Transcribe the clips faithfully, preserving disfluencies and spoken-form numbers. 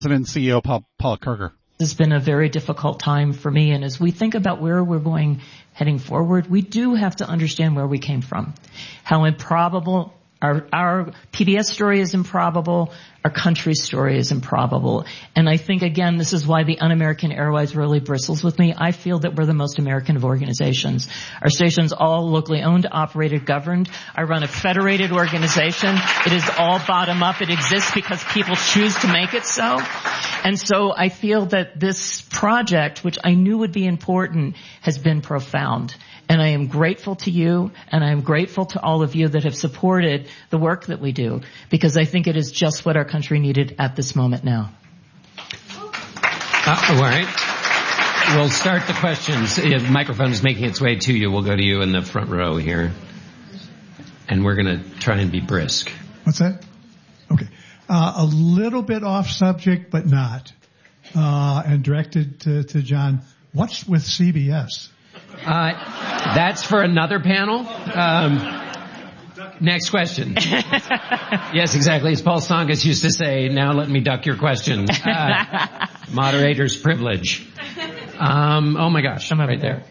President and C E O Paul, Paula Kruger. It's been a very difficult time for me, and as we think about where we're going heading forward, we do have to understand where we came from, how improbable our, our P B S story is improbable, our country's story is improbable. And I think, again, this is why the Un-American Airways really bristles with me. I feel that we're the most American of organizations. Our station's all locally owned, operated, governed. I run a federated organization. It is all bottom up. It exists because people choose to make it so. And so I feel that this project, which I knew would be important, has been profound. And I am grateful to you, and I am grateful to all of you that have supported the work that we do, because I think it is just what our country needed at this moment now. Uh, all right. We'll start the questions. The microphone is making its way to you. We'll go to you in the front row here. And we're going to try and be brisk. What's that? Okay. Uh, a little bit off subject, but not. Uh, and directed to, to John. What's with C B S? Uh, that's for another panel. Um, next question. Yes, exactly. As Paul Tsongas used to say, now let me duck your question. Uh, moderator's privilege. Um, oh my gosh, I'm right there.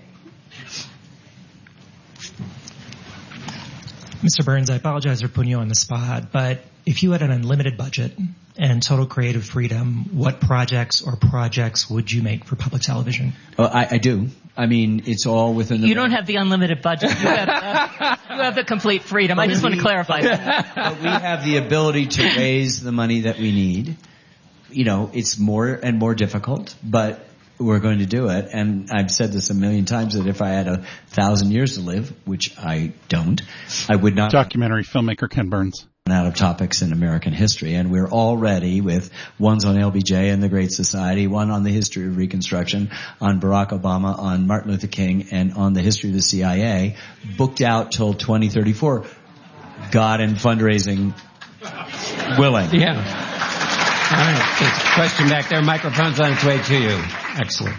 Mister Burns, I apologize for putting you on the spot, but if you had an unlimited budget and total creative freedom, what projects or projects would you make for public television? Well, I, I do. I mean, it's all within the... You don't have the unlimited budget. You have, uh, you have the complete freedom. I just want to clarify that. But we have the ability to raise the money that we need. You know, it's more and more difficult, but we're going to do it. And I've said this a million times that if I had a thousand years to live, which I don't, I would not... Documentary filmmaker Ken Burns. Out of topics in American history, and we're all ready with ones on L B J and the Great Society, one on the history of Reconstruction, on Barack Obama, on Martin Luther King, and on the history of the C I A, booked out till twenty thirty-four. God and fundraising willing. Yeah. All right. There's a question back there. Microphone's on its way to you. Excellent.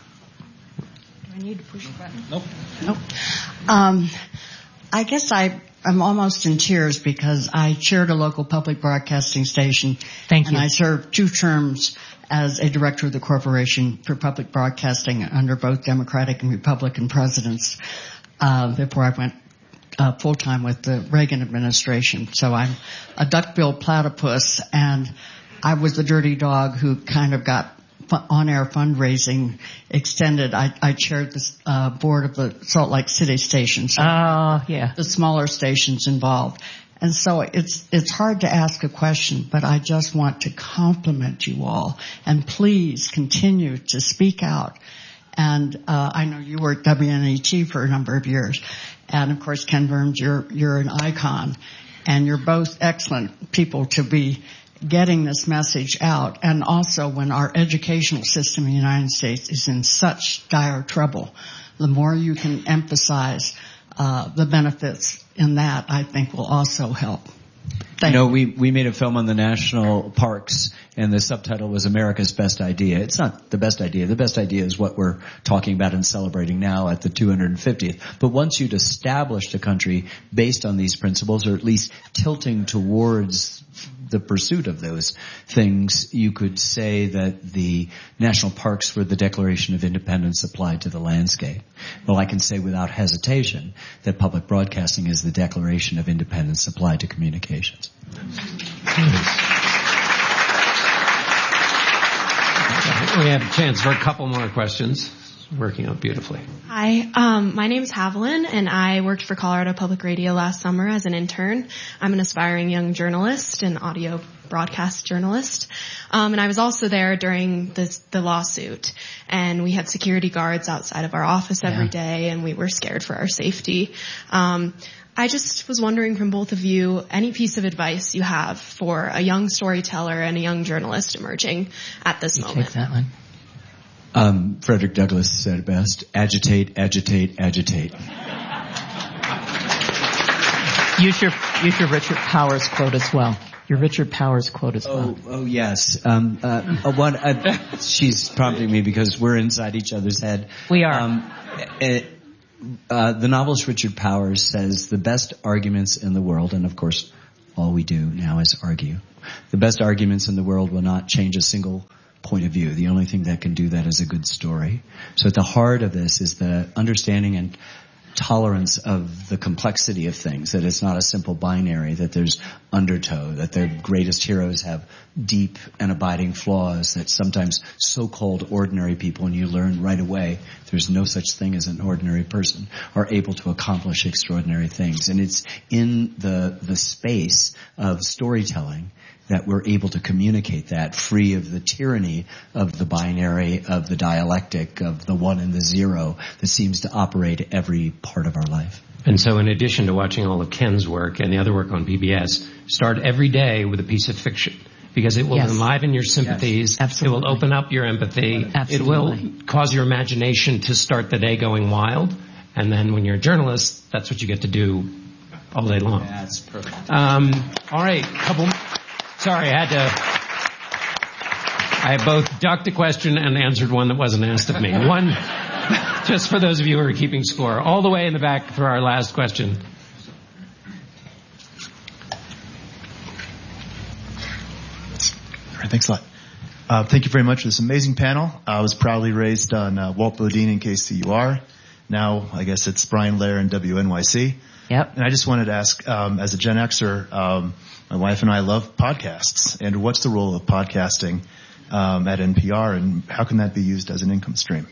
Do I need to push the button? Nope. Nope. Um, I guess I... I'm almost in tears because I chaired a local public broadcasting station. Thank you. And I served two terms as a director of the Corporation for Public Broadcasting under both Democratic and Republican presidents uh, before I went uh, full-time with the Reagan administration. So I'm a duck-billed platypus, and I was the dirty dog who kind of got on-air fundraising extended. I, I chaired the uh, board of the Salt Lake City station. So uh, yeah. The smaller stations involved. And so it's it's hard to ask a question, but I just want to compliment you all. And please continue to speak out. And uh, I know you were at W N E T for a number of years. And, of course, Ken Burns, you're, you're an icon. And you're both excellent people to be getting this message out, and also when our educational system in the United States is in such dire trouble, the more you can emphasize uh, the benefits in that, I think will also help. Thank you know, you. we, we made a film on the national parks, and the subtitle was America's Best Idea. It's not the best idea. The best idea is what we're talking about and celebrating now at the two hundred fiftieth. But once you'd established a country based on these principles, or at least tilting towards the pursuit of those things, you could say that the national parks were the Declaration of Independence applied to the landscape. Well, I can say without hesitation that public broadcasting is the Declaration of Independence applied to communications. We have a chance for a couple more questions. It's working out beautifully. Hi, um, my name is Haviland, and I worked for Colorado Public Radio last summer as an intern. I'm an aspiring young journalist and audio broadcast journalist. Um, and I was also there during this, the lawsuit, and we had security guards outside of our office every yeah. day, and we were scared for our safety. Um, I just was wondering from both of you, any piece of advice you have for a young storyteller and a young journalist emerging at this you moment. Take that one. Um, Frederick Douglass said it best: agitate, agitate, agitate. Use your use your Richard Powers quote as well. Your Richard Powers quote as well. Oh, oh yes. Um, uh, one. Uh, she's prompting me because we're inside each other's head. We are. Um, it, Uh, the novelist Richard Powers says the best arguments in the world, and of course all we do now is argue, The best arguments in the world will not change a single point of view. The only thing that can do that is a good story. So at the heart of this is the understanding and tolerance of the complexity of things, that it's not a simple binary, that there's undertow, that the greatest heroes have deep and abiding flaws, that sometimes so-called ordinary people, and you learn right away there's no such thing as an ordinary person, are able to accomplish extraordinary things. And it's in the the space of storytelling that we're able to communicate that, free of the tyranny of the binary, of the dialectic, of the one and the zero that seems to operate every part of our life. And so in addition to watching all of Ken's work and the other work on P B S, start every day with a piece of fiction. Because it will Yes. enliven your sympathies. Yes, absolutely. It will open up your empathy. Absolutely. It will cause your imagination to start the day going wild. And then when you're a journalist, that's what you get to do all day long. That's perfect. Um, all right, couple. Sorry, I had to. I both ducked a question and answered one that wasn't asked of me. One, just for those of you who are keeping score, all the way in the back for our last question. All right, thanks a lot. Uh, thank you very much for this amazing panel. I was proudly raised on uh, Walt Bodine and K C U R. Now, I guess it's Brian Lair and W N Y C. Yep. And I just wanted to ask, um, as a Gen Xer, um, my wife and I love podcasts. And what's the role of podcasting um, at N P R, and how can that be used as an income stream?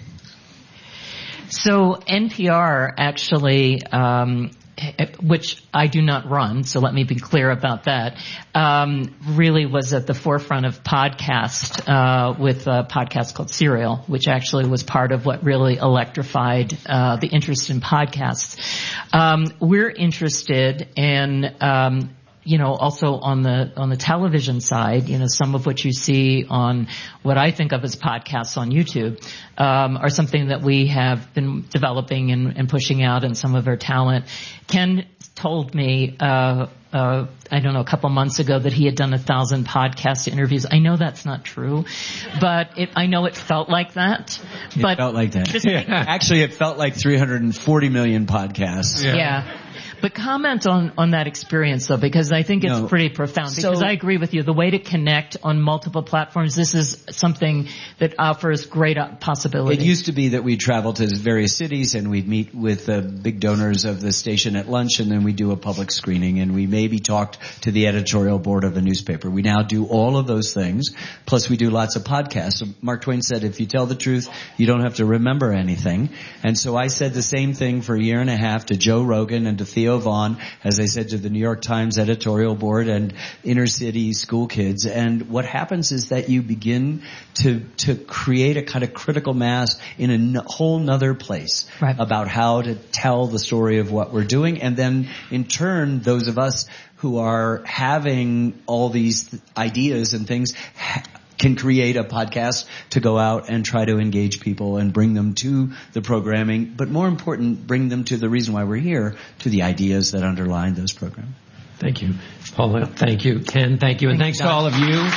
So N P R actually, um, which I do not run, so let me be clear about that, um, really was at the forefront of podcast uh, with a podcast called Serial, which actually was part of what really electrified uh, the interest in podcasts. Um, we're interested in um, you know, also on the, on the television side, you know, some of what you see on what I think of as podcasts on YouTube, um, are something that we have been developing and, and pushing out in some of our talent. Ken told me, uh, uh, I don't know, a couple months ago that he had done a thousand podcast interviews. I know that's not true, but it, I know it felt like that. It but felt like that. Actually, it felt like three hundred forty million podcasts. Yeah. yeah. But comment on, on that experience though, because I think it's no. pretty profound. Because so, I agree with you. The way to connect on multiple platforms, this is something that offers great possibilities. It used to be that we'd travel to various cities and we'd meet with the big donors of the station at lunch, and then we do a public screening, and we maybe talked to the editorial board of a newspaper. We now do all of those things, plus we do lots of podcasts. So Mark Twain said, if you tell the truth, you don't have to remember anything. And so I said the same thing for a year and a half to Joe Rogan and to Theo Vaughn, as I said to the New York Times editorial board and inner city school kids. And what happens is that you begin to to create a kind of critical mass in a n- whole nother place right. about how to tell the story of what we're doing. And then in turn, those of us who are having all these th- ideas and things ha- can create a podcast to go out and try to engage people and bring them to the programming, but more important, bring them to the reason why we're here, to the ideas that underline those programs. Thank you. Paula, thank you. Ken, thank you. And thanks to all of you.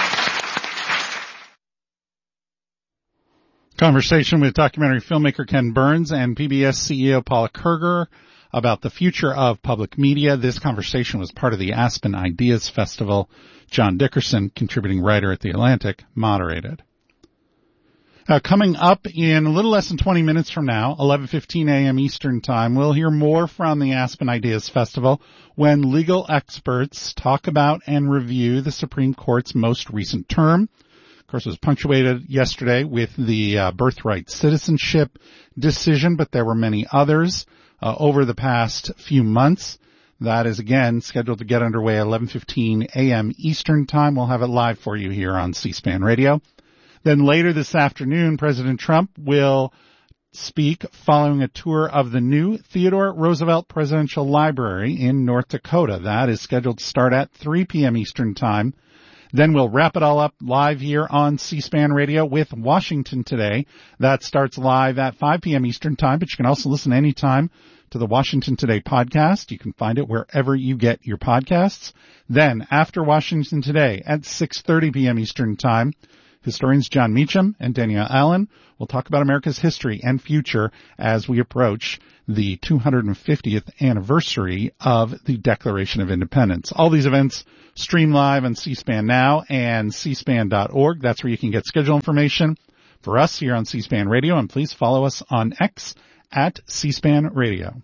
Conversation with documentary filmmaker Ken Burns and P B S C E O Paula Kerger about the future of public media. This conversation was part of the Aspen Ideas Festival. John Dickerson, contributing writer at The Atlantic, moderated. Uh, coming up in a little less than twenty minutes from now, eleven fifteen a.m. Eastern Time, we'll hear more from the Aspen Ideas Festival when legal experts talk about and review the Supreme Court's most recent term. Of course, it was punctuated yesterday with the uh, birthright citizenship decision, but there were many others uh, over the past few months. That is, again, scheduled to get underway at eleven fifteen a.m. Eastern Time. We'll have it live for you here on C-SPAN Radio. Then later this afternoon, President Trump will speak following a tour of the new Theodore Roosevelt Presidential Library in North Dakota. That is scheduled to start at three p.m. Eastern Time. Then we'll wrap it all up live here on C-SPAN Radio with Washington Today. That starts live at five p.m. Eastern Time, but you can also listen anytime to the Washington Today podcast. You can find it wherever you get your podcasts. Then, after Washington Today at six thirty p.m. Eastern Time, Historians John Meacham and Danielle Allen will talk about America's history and future as we approach the two hundred fiftieth anniversary of the Declaration of Independence. All these events stream live on C-SPAN Now and c span dot org. That's where you can get schedule information for us here on C-SPAN Radio, and please follow us on X at C-SPAN Radio.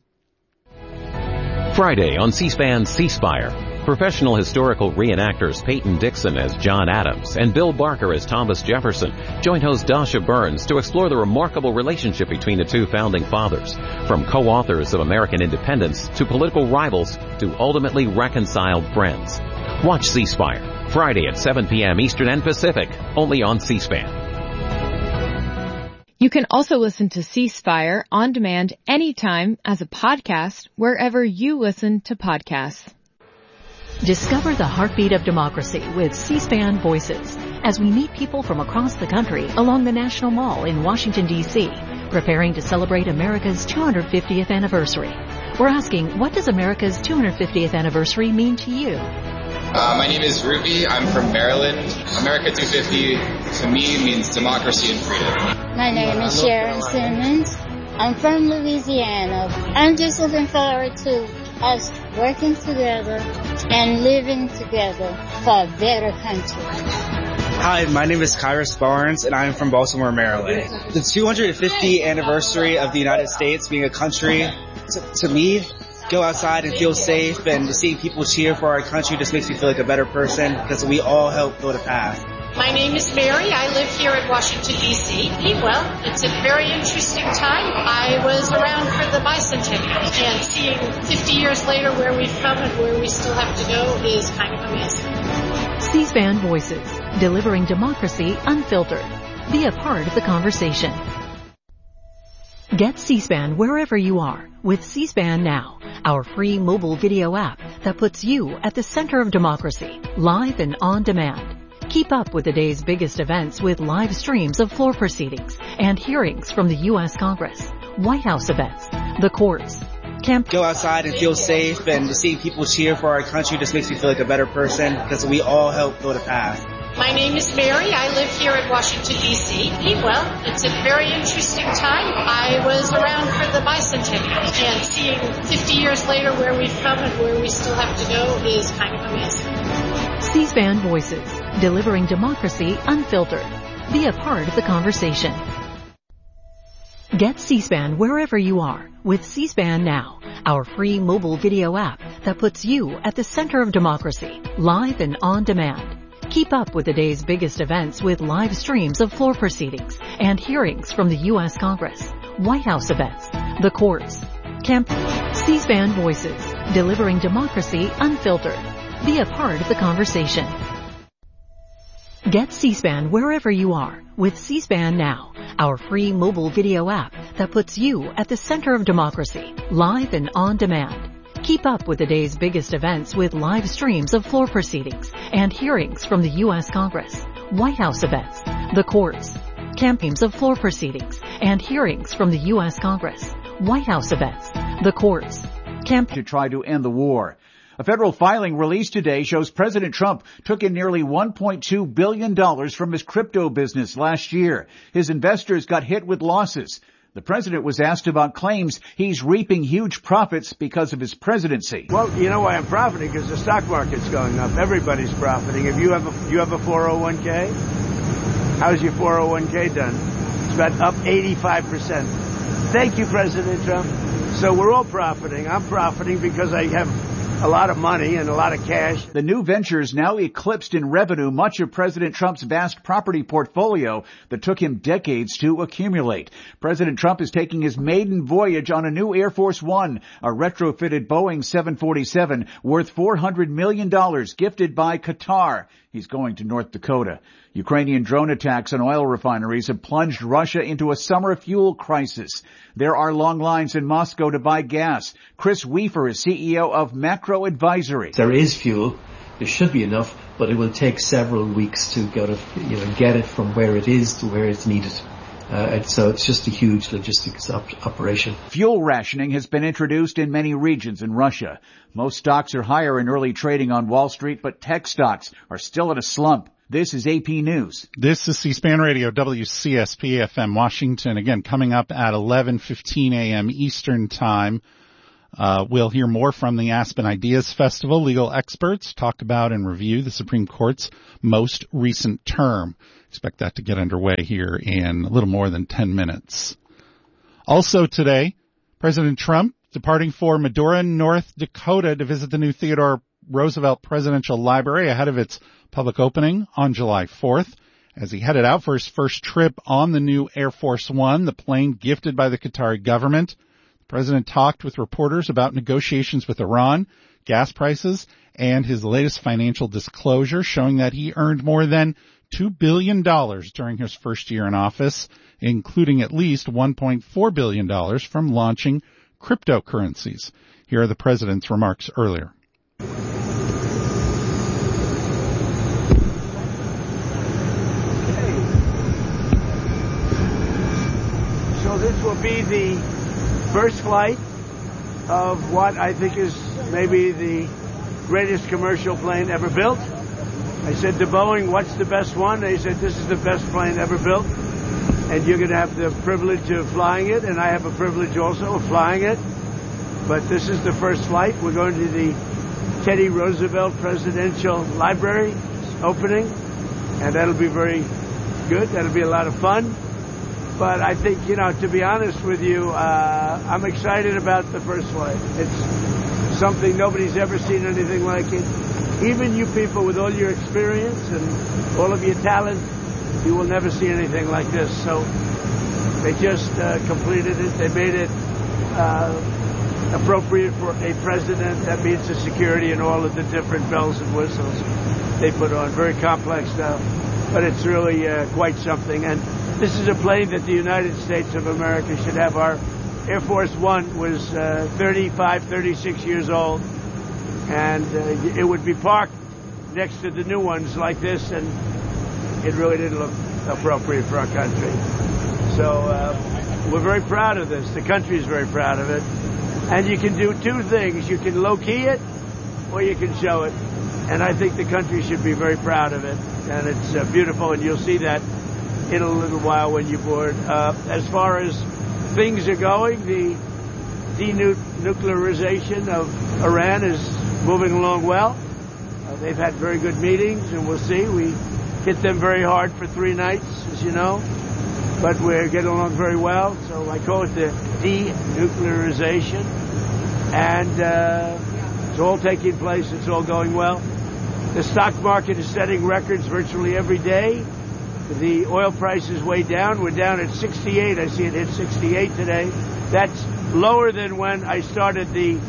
Friday on C-SPAN C-Spire. Professional historical reenactors Peyton Dixon as John Adams and Bill Barker as Thomas Jefferson join host Dasha Burns to explore the remarkable relationship between the two founding fathers, from co-authors of American independence to political rivals to ultimately reconciled friends. Watch C-Spire Friday at seven p.m. Eastern and Pacific, only on C-SPAN. You can also listen to C-Spire on demand anytime as a podcast wherever you listen to podcasts. Discover the heartbeat of democracy with C-SPAN Voices as we meet people from across the country along the National Mall in Washington, D C, preparing to celebrate America's two hundred fiftieth anniversary. We're asking, what does America's two hundred fiftieth anniversary mean to you? Uh, my name is Ruby. I'm from Maryland. America two fifty to me means democracy and freedom. My name is Sharon Simmons. I'm from Louisiana. I'm just looking forward to us working together and living together for a better country. Hi, my name is Kyrus Barnes, and I'm from Baltimore, Maryland. The two hundred fiftieth anniversary of the United States being a country, to, to me, go outside and feel safe, and seeing people cheer for our country just makes me feel like a better person, because we all help build a path. My name is Mary. I live here in Washington, D C Well, it's a very interesting time. I was around for the bicentennial, and seeing fifty years later where we've come and where we still have to go is kind of amazing. C-SPAN Voices, delivering democracy unfiltered. Be a part of the conversation. Get C-SPAN wherever you are with C-SPAN Now, our free mobile video app that puts you at the center of democracy, live and on demand. Keep up with the day's biggest events with live streams of floor proceedings and hearings from the U S Congress, White House events, the courts, camp. Go outside and feel safe, and seeing people cheer for our country just makes me feel like a better person, because we all help build a path. My name is Mary. I live here in Washington, D C Well, it's a very interesting time. I was around for the bicentennial, and seeing fifty years later where we've come and where we still have to go is kind of amazing. C-SPAN Voices, delivering democracy unfiltered. Be a part of the conversation. Get C-SPAN wherever you are with C-SPAN Now, our free mobile video app that puts you at the center of democracy, live and on demand. Keep up with the day's biggest events with live streams of floor proceedings and hearings from the U S Congress, White House events, the courts, camp. C-SPAN Voices, delivering democracy unfiltered. Be a part of the conversation. Get C-SPAN wherever you are with C-SPAN Now, our free mobile video app that puts you at the center of democracy, live and on demand. Keep up with the day's biggest events with live streams of floor proceedings and hearings from the U S Congress, White House events, the courts, campaigns of floor proceedings and hearings from the U S Congress, White House events, the courts, camp. To try to end the war. A federal filing released today shows President Trump took in nearly one point two billion dollars from his crypto business last year. His investors got hit with losses. The president was asked about claims he's reaping huge profits because of his presidency. Well, you know why I'm profiting? Because the stock market's going up. Everybody's profiting. If you have a, you have a four oh one k, how's your four oh one k done? It's about up eighty-five percent. Thank you, President Trump. So we're all profiting. I'm profiting because I have a lot of money and a lot of cash. The new ventures now eclipsed in revenue much of President Trump's vast property portfolio that took him decades to accumulate. President Trump is taking his maiden voyage on a new Air Force One, a retrofitted Boeing seven forty-seven worth four hundred million dollars gifted by Qatar. He's going to North Dakota. Ukrainian drone attacks on oil refineries have plunged Russia into a summer fuel crisis. There are long lines in Moscow to buy gas. Chris Weaver is C E O of Macro Advisory. There is fuel. There should be enough, but it will take several weeks to go to, you know, get it from where it is to where it's needed. Uh, and so it's just a huge logistics op- operation. Fuel rationing has been introduced in many regions in Russia. Most stocks are higher in early trading on Wall Street, but tech stocks are still in a slump. This is A P News. This is C-SPAN Radio, W C S P F M Washington. Again, coming up at eleven fifteen a.m. Eastern Time. Uh, we'll hear more from the Aspen Ideas Festival. Legal experts talk about and review the Supreme Court's most recent term. Expect that to get underway here in a little more than ten minutes. Also today, President Trump departing for Medora, North Dakota to visit the new Theodore Roosevelt Presidential Library ahead of its public opening on July fourth. As he headed out for his first trip on the new Air Force One, the plane gifted by the Qatari government, the president talked with reporters about negotiations with Iran, gas prices, and his latest financial disclosure showing that he earned more than two billion dollars during his first year in office, including at least one point four billion dollars from launching cryptocurrencies. Here are the president's remarks earlier. So this will be the first flight of what I think is maybe the greatest commercial plane ever built. I said to Boeing, what's the best one? They said, this is the best plane ever built. And you're going to have the privilege of flying it, and I have a privilege also of flying it. But this is the first flight. We're going to the Teddy Roosevelt Presidential Library opening, and that'll be very good. That'll be a lot of fun. But I think, you know, to be honest with you, uh, I'm excited about the first flight. It's something nobody's ever seen anything like it. Even you people with all your experience and all of your talent, you will never see anything like this. So they just uh, completed it. They made it uh, appropriate for a president. That means the security and all of the different bells and whistles they put on. Very complex stuff, but it's really uh, quite something. And this is a plane that the United States of America should have. Our Air Force One was uh, thirty-five, thirty-six years old, and uh, it would be parked next to the new ones like this, and it really didn't look appropriate for our country. So uh, we're very proud of this. The country is very proud of it. And you can do two things. You can low-key it, or you can show it. And I think the country should be very proud of it. And it's uh, beautiful, and you'll see that in a little while when you board. Uh, as far as things are going, the denuclearization of Iran is moving along well. Uh, they've had very good meetings, and we'll see. We hit them very hard for three nights, as you know, but we're getting along very well. So I call it the denuclearization, and uh, it's all taking place. It's all going well. The stock market is setting records virtually every day. The oil price is way down. We're down at sixty-eight. I see it hit sixty-eight today. That's lower than when I started the,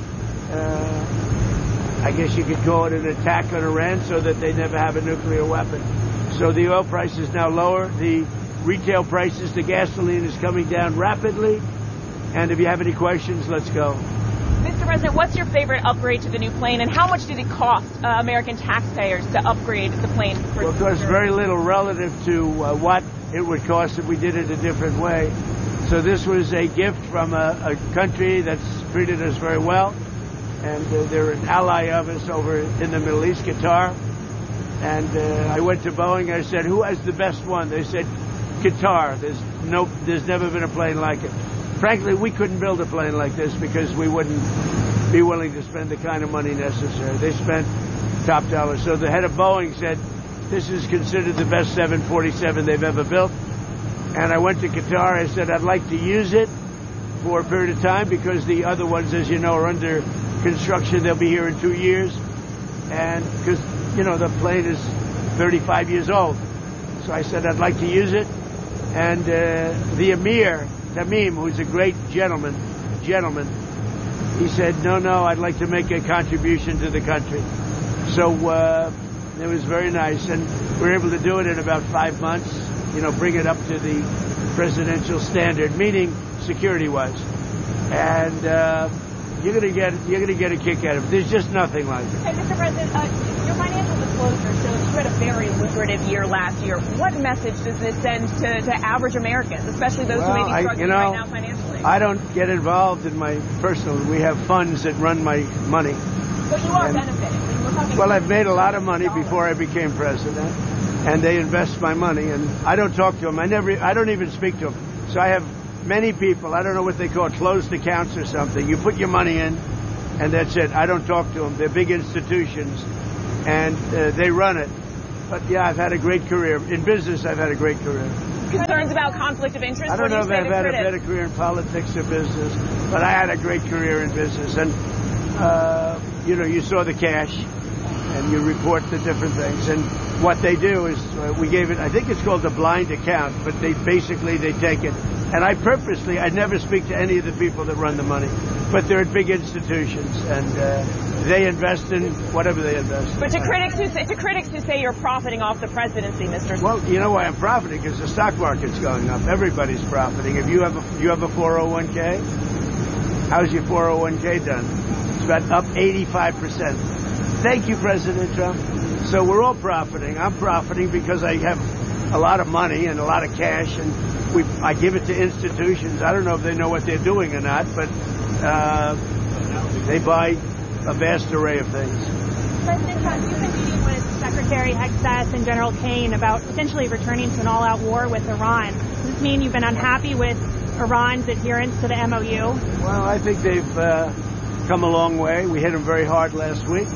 uh, I guess you could call it an attack on Iran so that they never have a nuclear weapon. So the oil price is now lower. The retail prices, the gasoline is coming down rapidly. And if you have any questions, let's go. Mister President, what's your favorite upgrade to the new plane, and how much did it cost uh, American taxpayers to upgrade the plane? For well, it costs very little relative to uh, what it would cost if we did it a different way. So this was a gift from a, a country that's treated us very well, and uh, they're an ally of us over in the Middle East, Qatar. And uh, I went to Boeing. I said, "Who has the best one?" They said, "Qatar." There's no, there's never been a plane like it. Frankly, we couldn't build a plane like this because we wouldn't be willing to spend the kind of money necessary. They spent top dollar. So the head of Boeing said, this is considered the best seven forty-seven they've ever built. And I went to Qatar. I said, I'd like to use it for a period of time because the other ones, as you know, are under construction. They'll be here in two years. And because, you know, the plane is thirty-five years old. So I said, I'd like to use it. And uh, the Emir, Tamim, who's a great gentleman, gentleman, he said, no, no, I'd like to make a contribution to the country. So uh, it was very nice. And we were able to do it in about five months, you know, bring it up to the presidential standard, meaning security-wise. And uh, you're going to get you're going to get a kick out of it. There's just nothing like it. Hey, Mister President, uh, your financial disclosure shows you had a very lucrative year last year. What message does this send to, to average Americans, especially those well, who may be struggling I, you know, right now financially? I don't get involved in my personal. We have funds that run my money. But you are and, benefiting. We're talking well, I've made a lot of money before I became president. and they invest my money, and I don't talk to them. I never, I don't even speak to them. So I have many people, I don't know what they call it, closed accounts or something. You put your money in, and that's it. I don't talk to them. They're big institutions, and uh, they run it. But yeah, I've had a great career. In business, I've had a great career. Concerns about conflict of interest? I don't know do if I've had critics? a better career in politics or business, but I had a great career in business. And, uh, you know, you saw the cash, and you report the different things. And what they do is, uh, we gave it, I think it's called a blind account, but they basically, they take it. And I purposely, I never speak to any of the people that run the money, but they're at big institutions, and uh, they invest in whatever they invest. But to critics who say, to critics who say you're profiting off the presidency, Mister Well, you know why I'm profiting? Because the stock market's going up. Everybody's profiting. If you have a you have a four oh one k, how's your four oh one k done? It's about up eighty-five percent. Thank you, President Trump. So we're all profiting. I'm profiting because I have a lot of money and a lot of cash, and we I give it to institutions. I don't know if they know what they're doing or not, but uh, they buy a vast array of things. President Trump, you've been meeting with Secretary Hegseth and General Kane about potentially returning to an all-out war with Iran. Does this mean you've been unhappy with Iran's adherence to the M O U? Well, I think they've uh, come a long way. We hit them very hard last week.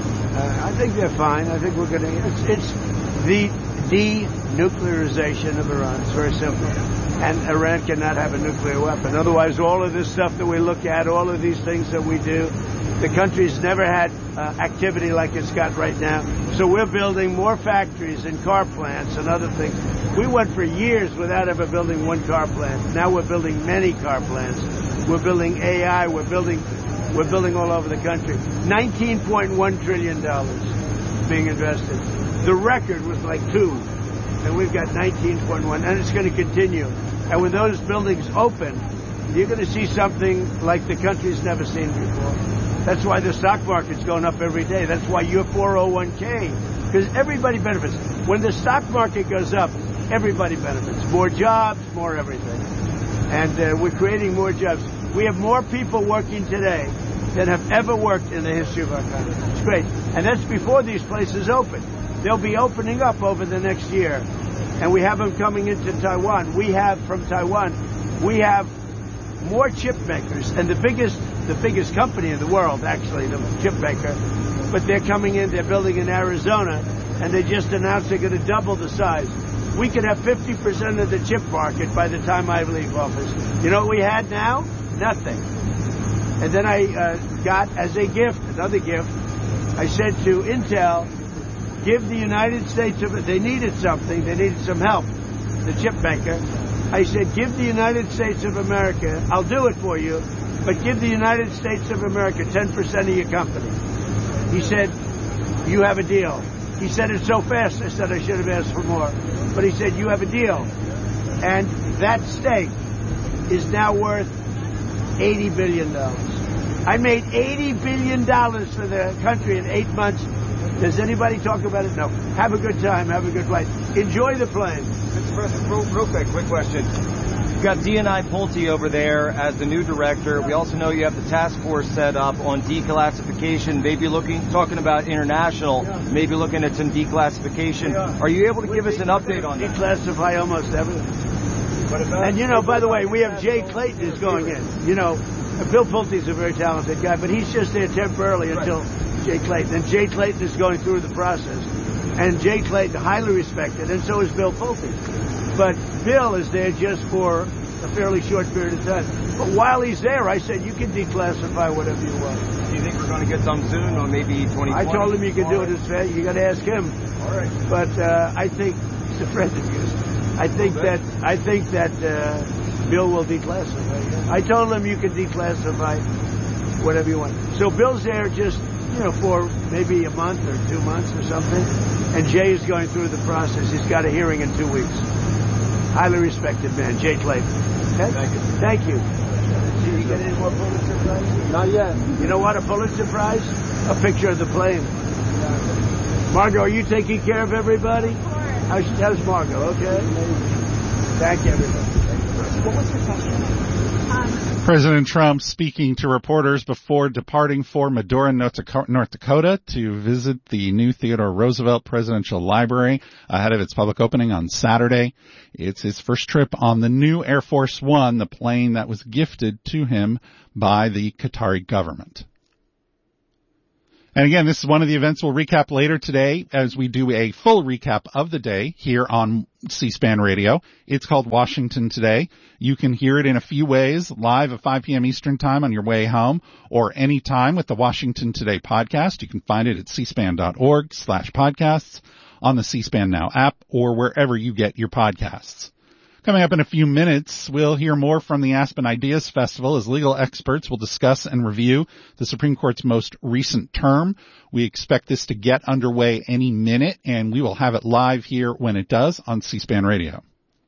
Uh, I think they're fine. I think we're going to... It's, it's the denuclearization of Iran. It's very simple. And Iran cannot have a nuclear weapon. Otherwise, all of this stuff that we look at, all of these things that we do, the country's never had uh, activity like it's got right now. So we're building more factories and car plants and other things. We went for years without ever building one car plant. Now we're building many car plants. We're building A I. We're building... We're building all over the country. nineteen point one trillion dollars being invested. The record was like two, and we've got nineteen point one, and it's going to continue. And when those buildings open, you're going to see something like the country's never seen before. That's why the stock market's going up every day. That's why your four oh one k, because everybody benefits. When the stock market goes up, everybody benefits. More jobs, more everything. And uh, we're creating more jobs. We have more people working today than have ever worked in the history of our country. It's great. And that's before these places open. They'll be opening up over the next year. And we have them coming into Taiwan. We have, from Taiwan, we have more chip makers. And the biggest the biggest company in the world, actually, the chip maker. But they're coming in, they're building in Arizona, and they just announced they're going to double the size. We could have fifty percent of the chip market by the time I leave office. You know what we had now? Nothing. And then I uh, got, as a gift, another gift, I said to Intel, give the United States of, they needed something, they needed some help, the chip maker. I said, give the United States of America, I'll do it for you, but give the United States of America ten percent of your company. He said, you have a deal. He said it so fast, I said I should have asked for more. But he said, you have a deal. And that stake is now worth eighty billion dollars. I made eighty billion dollars for the country in eight months. Does anybody talk about it? No. Have a good time. Have a good flight. Enjoy the plane. Mister President, real, real quick, quick question. You've got D N I Pulte over there as the new director. We also know you have the task force set up on declassification, maybe looking, talking about international, maybe looking at some declassification. Are you able to give us an update on that? Declassify almost everything. And, you know, by the way, we have Jay Clayton is going in. You know, Bill Pulte's a very talented guy, but he's just there temporarily until Jay Clayton. And Jay Clayton is going through the process. And Jay Clayton, highly respected, and so is Bill Pulte. But Bill is there just for a fairly short period of time. But while he's there, I said, you can declassify whatever you want. Do you think we're going to get some soon, or maybe twenty twenty? I told him you could do it as fast. You got to ask him. All right. But uh, I think he's a friend of yours. I think that I think that uh, Bill will declassify. I told him you could declassify whatever you want. So Bill's there just, you know, for maybe a month or two months or something. And Jay is going through the process. He's got a hearing in two weeks. Highly respected man, Jay Clayton. Okay? Thank you. Thank you. Did you get any more Pulitzer Prize? Not yet. You know what? A Pulitzer Prize? A picture of the plane. Margot, are you taking care of everybody? How's, how's Margot? Okay. Thank you, everybody. What was your question? President Trump speaking to reporters before departing for Medora, North Dakota to visit the new Theodore Roosevelt Presidential Library ahead of its public opening on Saturday. It's his first trip on the new Air Force One, the plane that was gifted to him by the Qatari government. And again, this is one of the events we'll recap later today as we do a full recap of the day here on C-SPAN Radio. It's called Washington Today. You can hear it in a few ways, live at five p.m. Eastern Time on your way home, or anytime with the Washington Today podcast. You can find it at cspan.org slash podcasts, on the C-SPAN Now app, or wherever you get your podcasts. Coming up in a few minutes, we'll hear more from the Aspen Ideas Festival as legal experts will discuss and review the Supreme Court's most recent term. We expect this to get underway any minute, and we will have it live here when it does on C-SPAN Radio.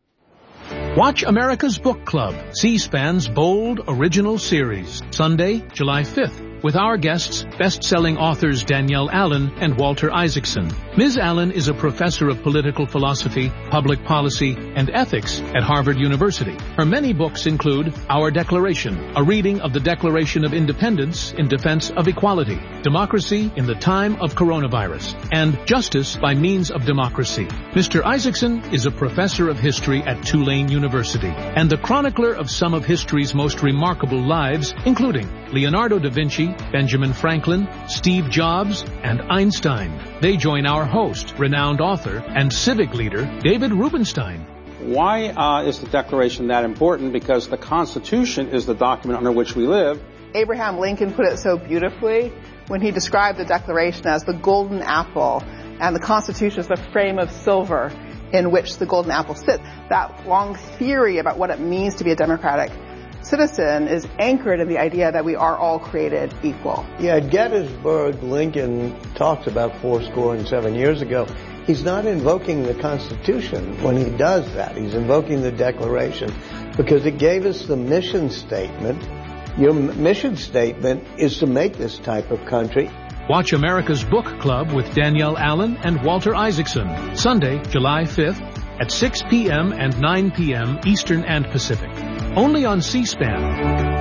Watch America's Book Club, C-SPAN's bold original series, Sunday, July fifth, with our guests, best-selling authors Danielle Allen and Walter Isaacson. Miz Allen is a professor of political philosophy, public policy, and ethics at Harvard University. Her many books include Our Declaration, a reading of the Declaration of Independence in defense of equality, Democracy in the Time of Coronavirus, and Justice by Means of Democracy. Mister Isaacson is a professor of history at Tulane University and the chronicler of some of history's most remarkable lives, including Leonardo da Vinci, Benjamin Franklin, Steve Jobs, and Einstein. They join our host, renowned author, and civic leader, David Rubenstein. Why uh, is the Declaration that important? Because the Constitution is the document under which we live. Abraham Lincoln put it so beautifully when he described the Declaration as the golden apple, and the Constitution is the frame of silver in which the golden apple sits. That long theory about what it means to be a democratic citizen is anchored in the idea that we are all created equal. Yeah, at Gettysburg, Lincoln talks about fourscore and seven years ago. He's not invoking the Constitution when he does that. He's invoking the Declaration because it gave us the mission statement. Your mission statement is to make this type of country. Watch America's Book Club with Danielle Allen and Walter Isaacson, Sunday, July fifth at six p.m. and nine p.m. Eastern and Pacific. Only on C-SPAN.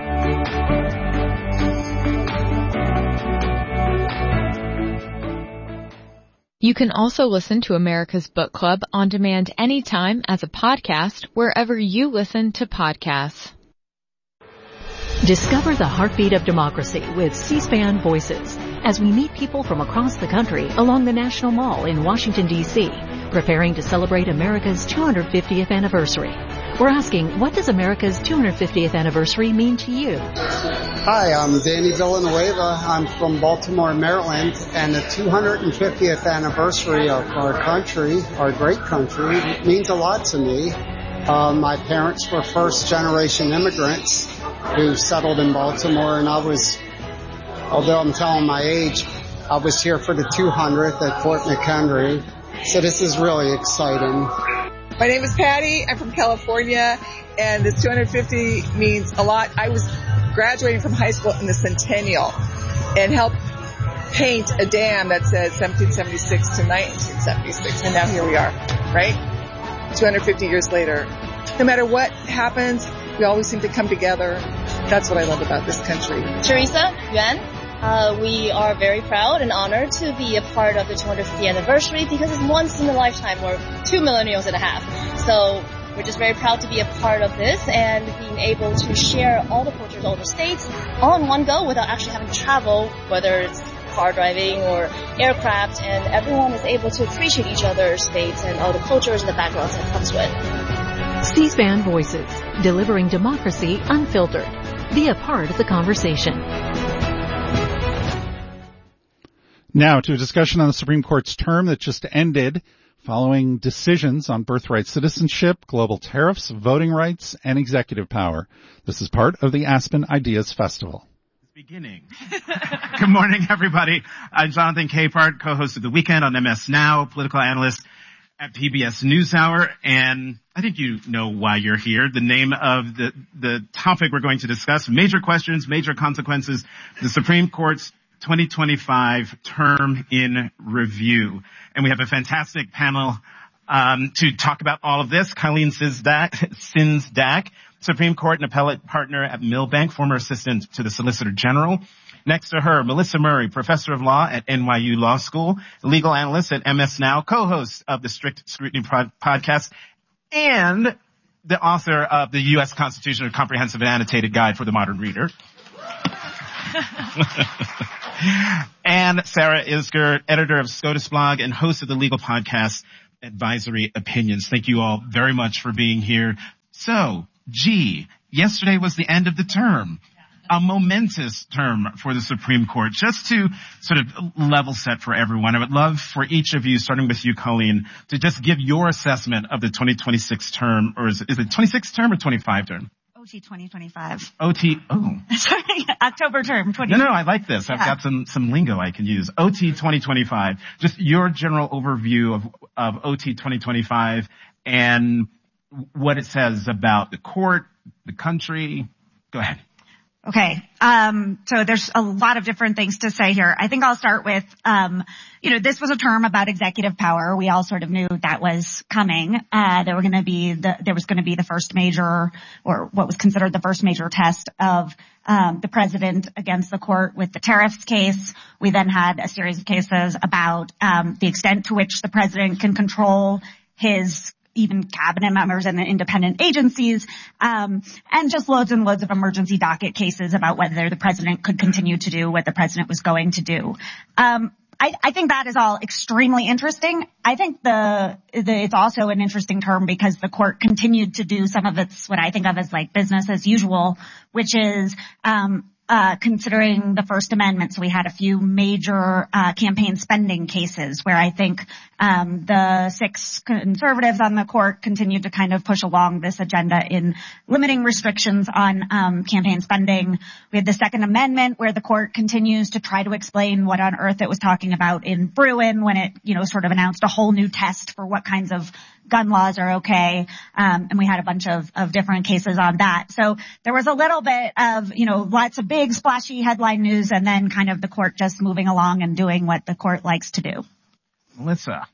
You can also listen to America's Book Club on demand anytime as a podcast wherever you listen to podcasts. Discover the heartbeat of democracy with C-SPAN Voices as we meet people from across the country along the National Mall in Washington, D C, preparing to celebrate America's two hundred fiftieth anniversary. We're asking, what does America's two hundred fiftieth anniversary mean to you? Hi, I'm Danny Villanueva. I'm from Baltimore, Maryland, and the two hundred fiftieth anniversary of our country, our great country, means a lot to me. Uh, my parents were first-generation immigrants who settled in Baltimore, and I was, although I'm telling my age, I was here for the two hundredth at Fort McHenry, so this is really exciting. My name is Patty. I'm from California, and this two hundred fifty means a lot. I was graduating from high school in the Centennial and helped paint a dam that says seventeen seventy-six to nineteen seventy-six, and now here we are, right? two hundred fifty years later. No matter what happens, we always seem to come together. That's what I love about this country. Teresa Yuan, uh, we are very proud and honored to be a part of the two hundred fiftieth anniversary because it's once in a lifetime. We're two millennials and a half. So we're just very proud to be a part of this and being able to share all the cultures, all the states, all in one go without actually having to travel, whether it's car driving or aircraft, and everyone is able to appreciate each other's states and all the cultures and the backgrounds that comes with. C-SPAN Voices, delivering democracy unfiltered. Be a part of the conversation. Now to a discussion on the Supreme Court's term that just ended following decisions on birthright citizenship, global tariffs, voting rights, and executive power. This is part of the Aspen Ideas Festival. Beginning. Good morning, everybody. I'm Jonathan Capehart, co-host of The Weekend on M S Now, political analyst at P B S NewsHour, and I think you know why you're here. The name of the, the topic we're going to discuss, major questions, major consequences, the Supreme Court's twenty twenty-five term in review. And we have a fantastic panel Um, to talk about all of this, Colleen Sinsdak, Supreme Court and appellate partner at Milbank, former assistant to the Solicitor General. Next to her, Melissa Murray, professor of law at N Y U Law School, legal analyst at M S Now, co-host of the Strict Scrutiny pod- podcast, and the author of the U S Constitution, a Comprehensive and Annotated Guide for the Modern Reader. And Sarah Isgur, editor of SCOTUS blog and host of the legal podcast Advisory Opinions. Thank you all very much for being here. So, gee, yesterday was the end of the term. A momentous term for the Supreme Court. Just to sort of level set for everyone, I would love for each of you, starting with you, Colleen, to just give your assessment of the twenty twenty-six term, or is it, is it twenty-six term or twenty-five term? O T twenty twenty-five. O T, oh. Sorry, October term. twenty No, no, I like this. I've yeah. got some, some lingo I can use. O T twenty twenty-five. Just your general overview of, of O T twenty twenty-five and what it says about the court, the country. Go ahead. Okay. Um, so there's a lot of different things to say here. I think I'll start with, um, you know, this was a term about executive power. We all sort of knew that was coming. Uh, there were going to be the, there was going to be the first major, or what was considered the first major test of, um, the president against the court with the tariffs case. We then had a series of cases about, um, the extent to which the president can control his even cabinet members and the independent agencies, um, and just loads and loads of emergency docket cases about whether the president could continue to do what the president was going to do. Um, I, I think that is all extremely interesting. I think the, the it's also an interesting term because the court continued to do some of its what I think of as like business as usual, which is um Uh, considering the First Amendment. So we had a few major uh, campaign spending cases where I think um, the six conservatives on the court continued to kind of push along this agenda in limiting restrictions on um, campaign spending. We had the Second Amendment where the court continues to try to explain what on earth it was talking about in Bruin when it, you know, sort of announced a whole new test for what kinds of gun laws are okay. Um, and we had a bunch of, of different cases on that. So there was a little bit of, you know, lots of big splashy headline news and then kind of the court just moving along and doing what the court likes to do. Melissa.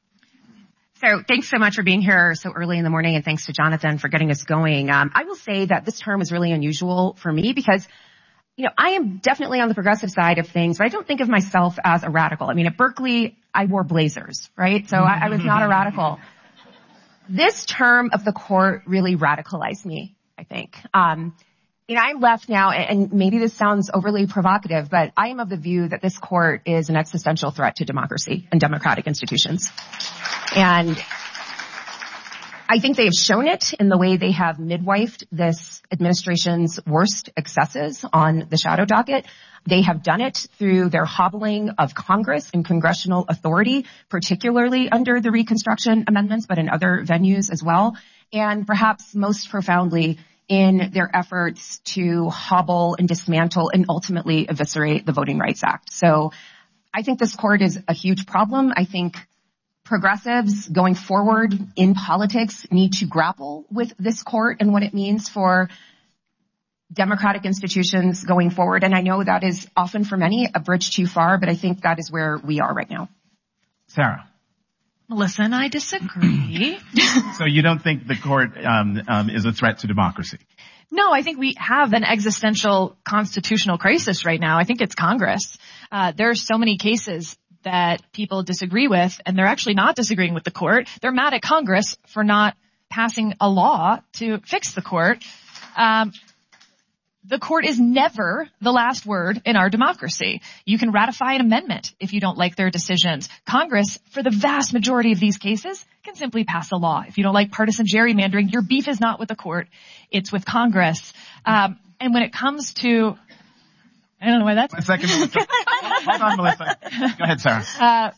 So thanks so much for being here so early in the morning, and thanks to Jonathan for getting us going. Um, I will say that this term is really unusual for me because, you know, I am definitely on the progressive side of things, but I don't think of myself as a radical. I mean, at Berkeley, I wore blazers, right? So I, I was not a radical. This term of the court really radicalized me, I think. Um, you know, I'm left now, and maybe this sounds overly provocative, but I am of the view that this court is an existential threat to democracy and democratic institutions. And I think they have shown it in the way they have midwifed this administration's worst excesses on the shadow docket. They have done it through their hobbling of Congress and congressional authority, particularly under the Reconstruction Amendments, but in other venues as well. And perhaps most profoundly in their efforts to hobble and dismantle and ultimately eviscerate the Voting Rights Act. So I think this court is a huge problem. I think progressives going forward in politics need to grapple with this court and what it means for democratic institutions going forward. And I know that is often for many a bridge too far, but I think that is where we are right now. Sarah. Melissa and I disagree. So you don't think the court um, um, is a threat to democracy? No, I think we have an existential constitutional crisis right now. I think it's Congress. Uh, there are so many cases that people disagree with, and they're actually not disagreeing with the court. They're mad at Congress for not passing a law to fix the court. Um, The court is never the last word in our democracy. You can ratify an amendment if you don't like their decisions. Congress, for the vast majority of these cases, can simply pass a law. If you don't like partisan gerrymandering, your beef is not with the court, it's with Congress. Um, and when it comes to, I don't know why that's. One second, Melissa. Hold on, Melissa. Go ahead, Sarah. Uh,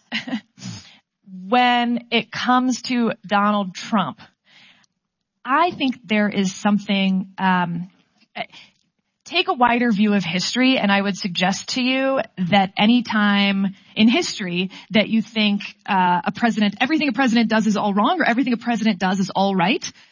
when it comes to Donald Trump, I think there is something, um, take a wider view of history, and I would suggest to you that any time in history that you think uh, a president, everything a president does is all wrong or everything a president does is all right,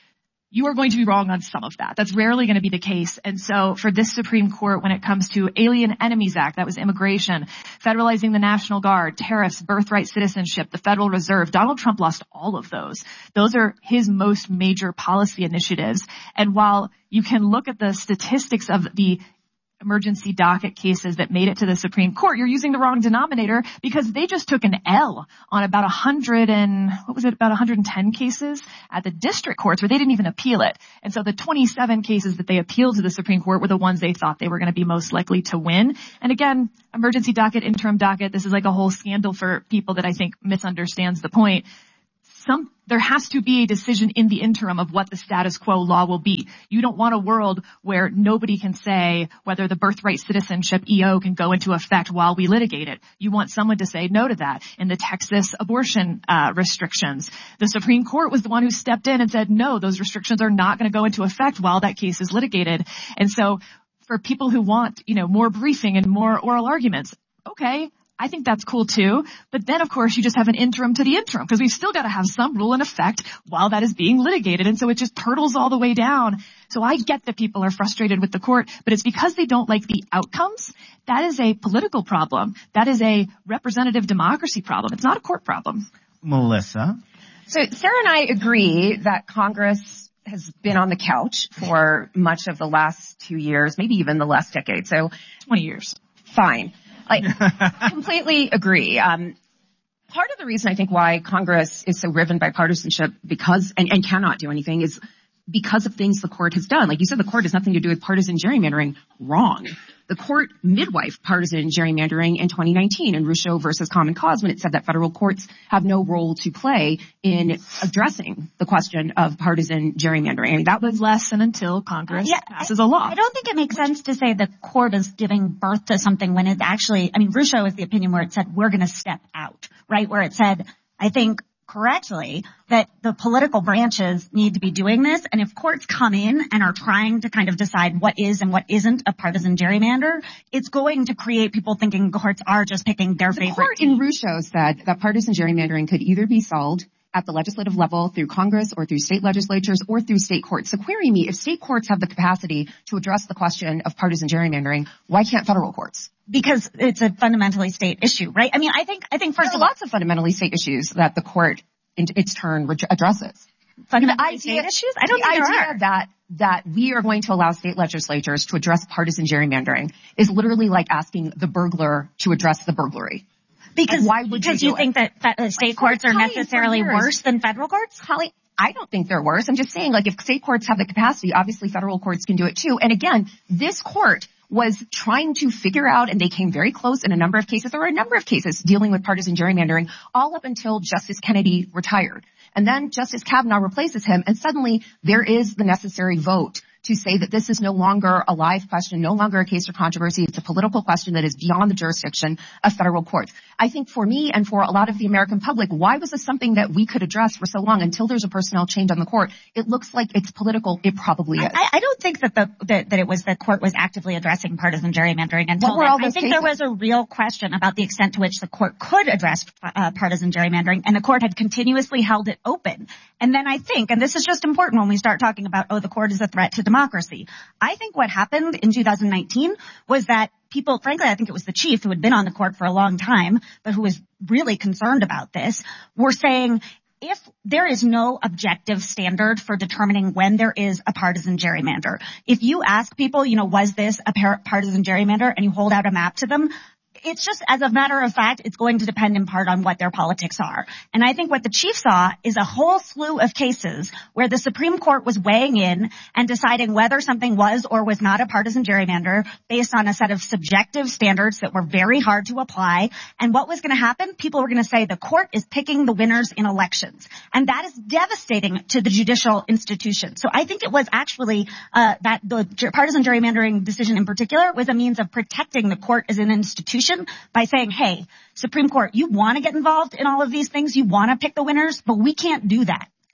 you are going to be wrong on some of that. That's rarely going to be the case. And so for this Supreme Court, when it comes to Alien Enemies Act, that was immigration, federalizing the National Guard, tariffs, birthright citizenship, the Federal Reserve, Donald Trump lost all of those. Those are his most major policy initiatives. And while you can look at the statistics of the emergency docket cases that made it to the Supreme Court, you're using the wrong denominator because they just took an L on about a hundred and, what was it, about one hundred ten cases at the district courts where they didn't even appeal it. And so the twenty-seven cases that they appealed to the Supreme Court were the ones they thought they were going to be most likely to win. And again, emergency docket, interim docket, this is like a whole scandal for people that I think misunderstands the point. Some, there has to be a decision in the interim of what the status quo law will be. You don't want a world where nobody can say whether the birthright citizenship E O can go into effect while we litigate it. You want someone to say no to that. In the Texas abortion uh, restrictions, the Supreme Court was the one who stepped in and said, no, those restrictions are not going to go into effect while that case is litigated. And so for people who want, you know, more briefing and more oral arguments, okay, I think that's cool too. But then, of course, you just have an interim to the interim because we've still got to have some rule in effect while that is being litigated. And so it just turtles all the way down. So I get that people are frustrated with the court, but it's because they don't like the outcomes. That is a political problem. That is a representative democracy problem. It's not a court problem. Melissa? So Sarah and I agree that Congress has been on the couch for much of the last two years, maybe even the last decade. So twenty years. Fine. Like, completely agree. Um, part of the reason I think why Congress is so riven by partisanship because, and, and cannot do anything is because of things the court has done. Like you said, the court has nothing to do with partisan gerrymandering. Wrong. The court midwife partisan gerrymandering in twenty nineteen in Rucho versus Common Cause when it said that federal courts have no role to play in addressing the question of partisan gerrymandering. I mean, that was less than until Congress yeah, passes a law. I don't think it makes sense to say the court is giving birth to something when it actually, I mean, Rucho is the opinion where it said we're going to step out, right? Where it said, I think, correctly, that the political branches need to be doing this. And if courts come in and are trying to kind of decide what is and what isn't a partisan gerrymander, it's going to create people thinking courts are just picking their the favorite. The court in Rucho said that partisan gerrymandering could either be solved at the legislative level through Congress or through state legislatures or through state courts. So query me, if state courts have the capacity to address the question of partisan gerrymandering, why can't federal courts? Because it's a fundamentally state issue, right? I mean, I think, I think first there of are all, lots of fundamentally state issues that the court in its turn addresses. Fundamentally state issues? I don't the think there idea are. that, that we are going to allow state legislatures to address partisan gerrymandering is literally like asking the burglar to address the burglary. Because, why would because you, you think it? that fe- state courts are necessarily worse than federal courts? Holly, I don't think they're worse. I'm just saying, like, if state courts have the capacity, obviously federal courts can do it too. And again, this court was trying to figure out, and they came very close in a number of cases. There were a number of cases dealing with partisan gerrymandering all up until Justice Kennedy retired. And then Justice Kavanaugh replaces him, and suddenly there is the necessary vote to say that this is no longer a live question, no longer a case for controversy. It's a political question that is beyond the jurisdiction of federal courts. I think for me and for a lot of the American public, why was this something that we could address for so long until there's a personnel change on the court? It looks like it's political. It probably is. I, I don't think that the that, that it was the court was actively addressing partisan gerrymandering until What were all then. I those think cases? there was a real question about the extent to which the court could address uh, partisan gerrymandering, and the court had continuously held it open. And then I think, and this is just important when we start talking about, oh, the court is a threat to democracy. I think what happened in two thousand nineteen was that people, frankly, I think it was the chief who had been on the court for a long time, but who was really concerned about this, were saying, if there is no objective standard for determining when there is a partisan gerrymander, if you ask people, you know, was this a par- partisan gerrymander, and you hold out a map to them, it's just, as a matter of fact, it's going to depend in part on what their politics are. And I think what the chief saw is a whole slew of cases where the Supreme Court was weighing in and deciding whether something was or was not a partisan gerrymander based on a set of subjective standards that were very hard to apply. And what was going to happen? People were going to say the court is picking the winners in elections. And that is devastating to the judicial institution. So I think it was actually uh that the partisan gerrymandering decision in particular was a means of protecting the court as an institution by saying, hey, Supreme Court, you want to get involved in all of these things, you want to pick the winners, but we can't do that.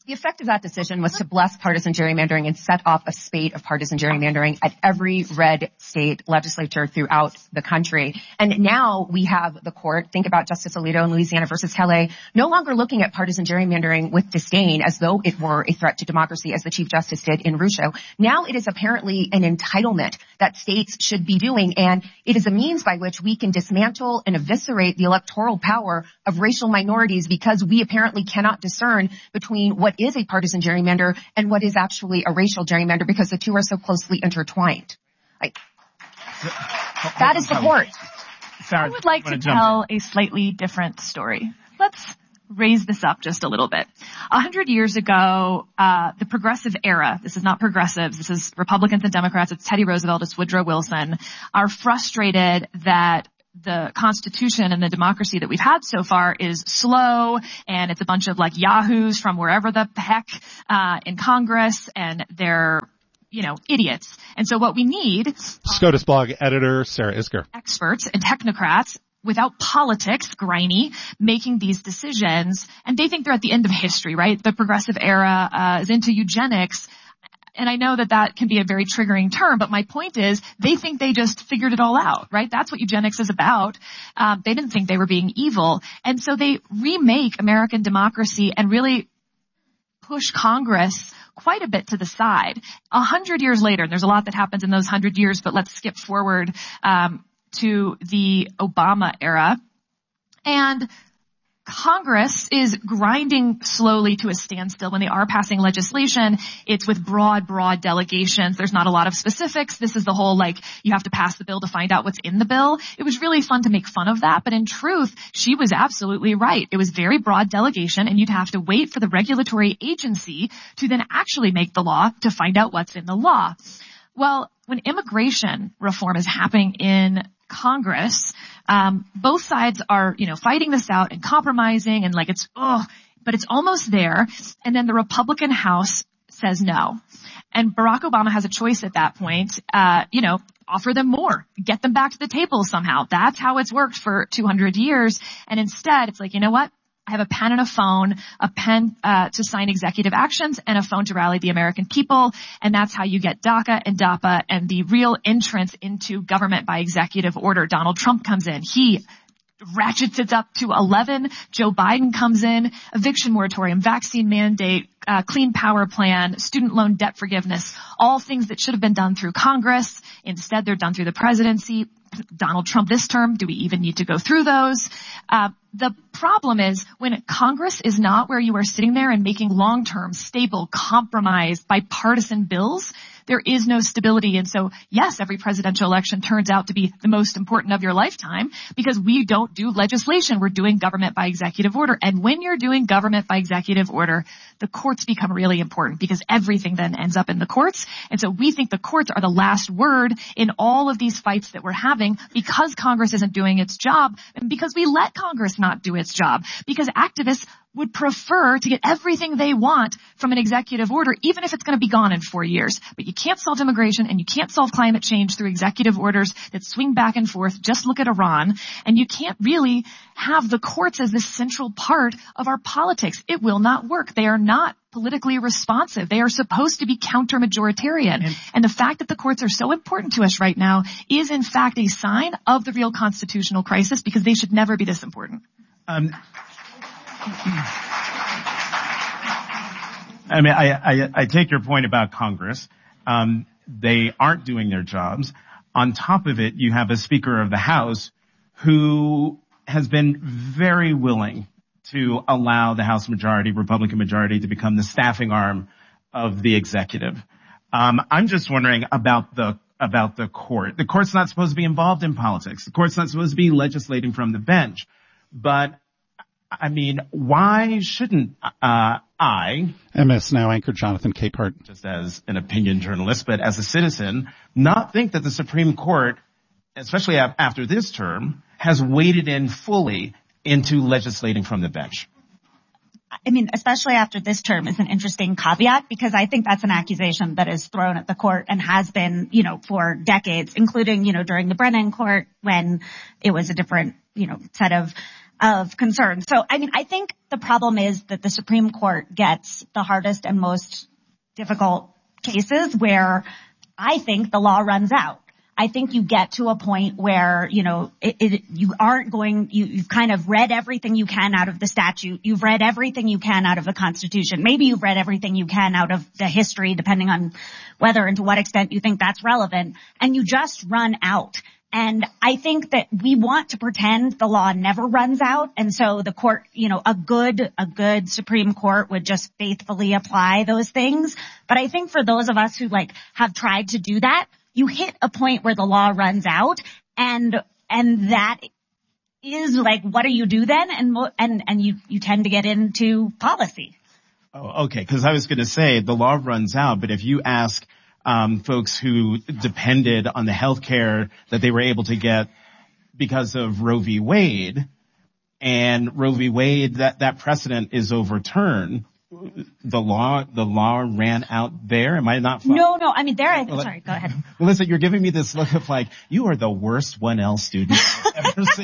The effect of that decision was to bless partisan gerrymandering and set off a spate of partisan gerrymandering at every red state legislature throughout the country. And now we have the court, think about Justice Alito in Louisiana versus Kelly, no longer looking at partisan gerrymandering with disdain as though it were a threat to democracy, as the Chief Justice did in Rucho. Now it is apparently an entitlement that states should be doing, and it is a means by which we can dismantle and eviscerate the electoral power of racial minorities because we apparently cannot discern between what is a partisan gerrymander and what is actually a racial gerrymander because the two are so closely intertwined. Like, that is the court. I would like to tell a slightly different story. Let's raise this up just a little bit. A hundred years ago, uh, the progressive era, this is not progressives, this is Republicans and Democrats, it's Teddy Roosevelt, it's Woodrow Wilson, are frustrated that the Constitution and the democracy that we've had so far is slow, and it's a bunch of like yahoos from wherever the heck uh in Congress, and they're, you know, idiots. And so what we need, SCOTUS blog editor Sarah Isgur, experts and technocrats without politics, grimy, making these decisions, and they think they're at the end of history, right? The progressive era uh, is into eugenics. And I know that that can be a very triggering term, but my point is they think they just figured it all out, right? That's what eugenics is about. Um, they didn't think they were being evil. And so they remake American democracy and really push Congress quite a bit to the side. A hundred years later, and there's a lot that happens in those hundred years, but let's skip forward um, to the Obama era. And Congress is grinding slowly to a standstill. When they are passing legislation, it's with broad, broad delegations. There's not a lot of specifics. This is the whole, like, you have to pass the bill to find out what's in the bill. It was really fun to make fun of that, but in truth, she was absolutely right. It was very broad delegation, and you'd have to wait for the regulatory agency to then actually make the law to find out what's in the law. Well, when immigration reform is happening in Congress, um, both sides are, you know, fighting this out and compromising, and like it's, oh, but it's almost there. And then the Republican House says no. And Barack Obama has a choice at that point, uh, you know, offer them more, get them back to the table somehow. That's how it's worked for two hundred years. And instead, it's like, you know what? I have a pen and a phone, a pen uh, to sign executive actions and a phone to rally the American people. And that's how you get DACA and DAPA and the real entrance into government by executive order. Donald Trump comes in. He ratchets it up to eleven. Joe Biden comes in, eviction moratorium, vaccine mandate, uh, clean power plan, student loan debt forgiveness, all things that should have been done through Congress. Instead, they're done through the presidency. Donald Trump this term, do we even need to go through those? Uh, the problem is when Congress is not where you are sitting there and making long-term, stable, compromise, bipartisan bills, there is no stability. And so, yes, every presidential election turns out to be the most important of your lifetime because we don't do legislation. We're doing government by executive order. And when you're doing government by executive order, the courts become really important because everything then ends up in the courts. And so we think the courts are the last word in all of these fights that we're having because Congress isn't doing its job and because we let Congress not do its job, because activists would prefer to get everything they want from an executive order, even if it's going to be gone in four years. But you can't solve immigration and you can't solve climate change through executive orders that swing back and forth. Just look at Iran. And you can't really have the courts as this central part of our politics. It will not work. They are not politically responsive. They are supposed to be counter-majoritarian. And, and the fact that the courts are so important to us right now is, in fact, a sign of the real constitutional crisis because they should never be this important. Um, I mean, I, I, I take your point about Congress. Um, they aren't doing their jobs. On top of it, you have a Speaker of the House who has been very willing to allow the House majority, Republican majority, to become the staffing arm of the executive. Um, I'm just wondering about the about the court. The court's not supposed to be involved in politics. The court's not supposed to be legislating from the bench. But I mean, why shouldn't uh I, M S Now anchor Jonathan Capehart, just as an opinion journalist, but as a citizen, not think that the Supreme Court, especially after this term, has waded in fully into legislating from the bench? I mean, especially after this term is an interesting caveat because I think that's an accusation that is thrown at the court and has been, you know, for decades, including, you know, during the Brennan court when it was a different, you know, set of of concern. So, I mean, I think the problem is that the Supreme Court gets the hardest and most difficult cases where I think the law runs out. I think you get to a point where, you know, it, it, you aren't going, you, you've kind of read everything you can out of the statute. You've read everything you can out of the Constitution. Maybe you've read everything you can out of the history, depending on whether and to what extent you think that's relevant. And you just run out. And I think that we want to pretend the law never runs out. And so the court, you know, a good, a good Supreme Court would just faithfully apply those things. But I think for those of us who like have tried to do that, you hit a point where the law runs out, and and that is like, what do you do then? And and and you you tend to get into policy. Oh, okay. Because I was going to say the law runs out, but if you ask um folks who depended on the health care that they were able to get because of Roe v. Wade, and Roe v. Wade, that that precedent is overturned. The law, the law ran out there. Am I not? Fun? No, no. I mean, there. I, well, sorry. Go ahead. Melissa, you're giving me this look of like you are the worst one L student I've ever seen.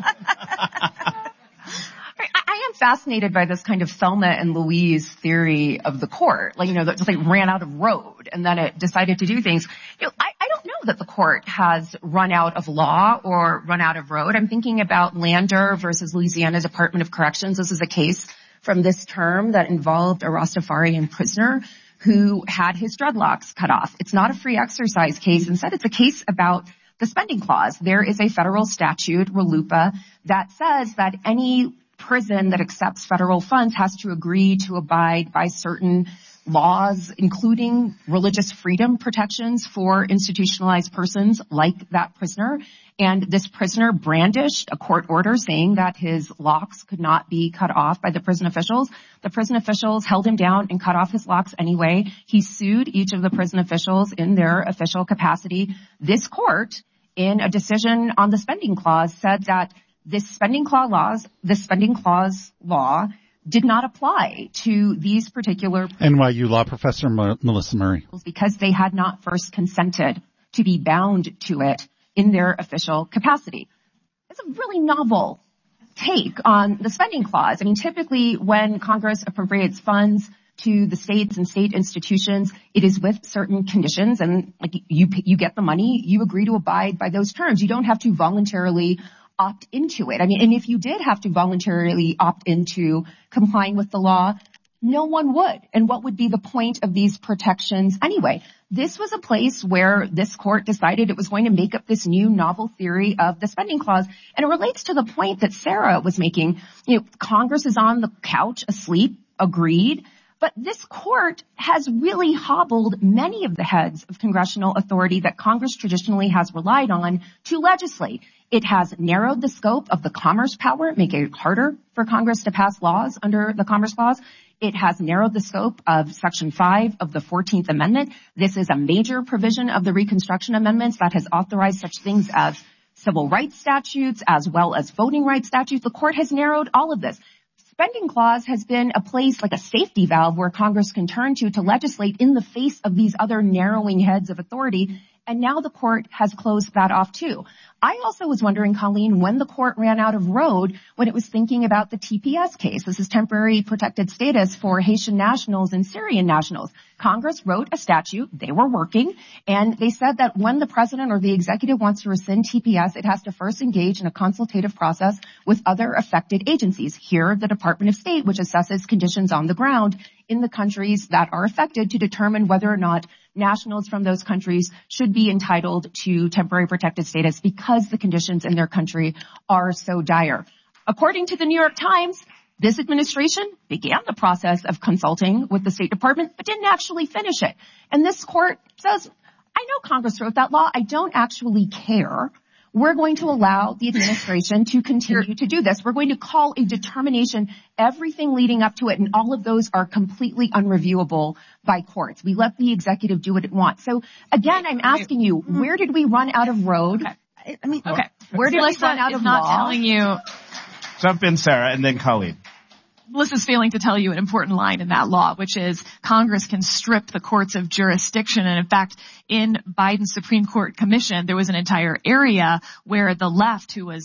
I am fascinated by this kind of Thelma and Louise theory of the court. Like, you know, that just like ran out of road and then it decided to do things. You know, I, I don't know that the court has run out of law or run out of road. I'm thinking about Lander versus Louisiana Department of Corrections. This is a case from this term that involved a Rastafarian prisoner who had his dreadlocks cut off. It's not a free exercise case. Instead, it's a case about the spending clause. There is a federal statute, RLUIPA, that says that any prison that accepts federal funds has to agree to abide by certain laws, including religious freedom protections for institutionalized persons like that prisoner. And this prisoner brandished a court order saying that his locks could not be cut off by the prison officials. The prison officials held him down and cut off his locks anyway. He sued each of the prison officials in their official capacity. This court, in a decision on the spending clause, said that this spending clause laws, this spending clause law did not apply to these particular N Y U law professor M- Melissa Murray because they had not first consented to be bound to it in their official capacity. It's a really novel take on the spending clause. I mean, typically when Congress appropriates funds to the states and state institutions, it is with certain conditions, and like you you get the money, you agree to abide by those terms. You don't have to voluntarily opt into it. I mean, and if you did have to voluntarily opt into complying with the law, no one would. And what would be the point of these protections anyway? This was a place where this court decided it was going to make up this new novel theory of the spending clause. And it relates to the point that Sarah was making. You know, Congress is on the couch asleep, agreed. But this court has really hobbled many of the heads of congressional authority that Congress traditionally has relied on to legislate. It has narrowed the scope of the commerce power, making it harder for Congress to pass laws under the Commerce Clause. It has narrowed the scope of Section five of the fourteenth Amendment. This is a major provision of the Reconstruction Amendments that has authorized such things as civil rights statutes as well as voting rights statutes. The court has narrowed all of this. Spending clause has been a place like a safety valve where Congress can turn to to legislate in the face of these other narrowing heads of authority. And now the court has closed that off too. I also was wondering, Colleen, when the court ran out of road when it was thinking about the T P S case. This is temporary protected status for Haitian nationals and Syrian nationals. Congress wrote a statute. They were working. And they said that when the president or the executive wants to rescind T P S, it has to first engage in a consultative process with other affected agencies. Here, the Department of State, which assesses conditions on the ground in the countries that are affected to determine whether or not nationals from those countries should be entitled to temporary protected status because the conditions in their country are so dire. According to the New York Times, this administration began the process of consulting with the State Department, but didn't actually finish it. And this court says, I know Congress wrote that law. I don't actually care. We're going to allow the administration to continue to do this. We're going to call a determination everything leading up to it, and all of those are completely unreviewable by courts. We let the executive do what it wants. So, again, I'm asking you, where did we run out of road? Okay. I mean, okay. Where did we run out of not law? Telling you. Jump in, Sarah, and then Colleen. Melissa's failing to tell you an important line in that law, which is Congress can strip the courts of jurisdiction. And in fact, in Biden's Supreme Court commission, there was an entire area where the left, who was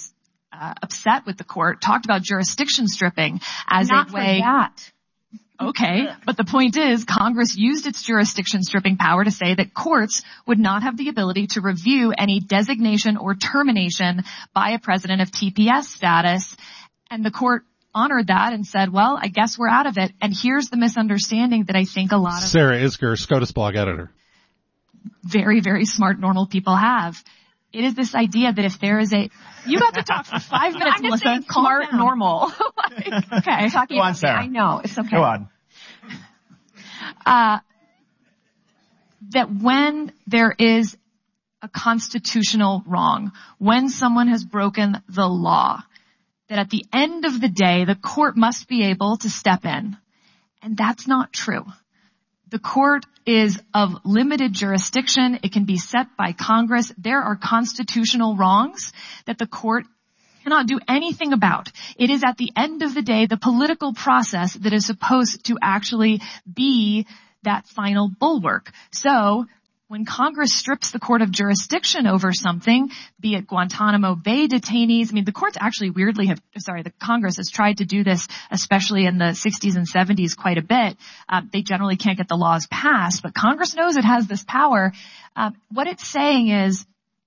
uh, upset with the court, talked about jurisdiction stripping as Not a way. For that. Okay, but the point is Congress used its jurisdiction stripping power to say that courts would not have the ability to review any designation or termination by a president of T P S status. And the court honored that and said, well, I guess we're out of it. And here's the misunderstanding that I think a lot of Sarah Isgur, SCOTUS blog editor. Very, very smart, normal people have. It is this idea that if there is a, you got to talk for five minutes, I'm just Melissa. saying smart, normal. Like, okay. Talking Go on, about Sarah. me. I know. It's okay. Go on. Uh, that when there is a constitutional wrong, when someone has broken the law, that at the end of the day, the court must be able to step in. And that's not true. The court is of limited jurisdiction. It can be set by Congress. There are constitutional wrongs that the court cannot do anything about. It is at the end of the day the political process that is supposed to actually be that final bulwark. So when Congress strips the court of jurisdiction over something, be it Guantanamo Bay detainees, I mean, the courts actually weirdly have, sorry, the Congress has tried to do this, especially in the sixties and seventies quite a bit. Um, they generally can't get the laws passed, but Congress knows it has this power. Um, what it's saying is,